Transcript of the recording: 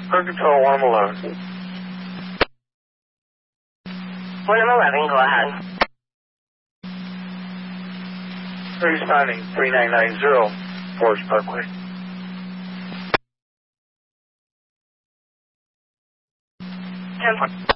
Air Control 111. 111, go ahead. Responding 3990 Forest Parkway. 10.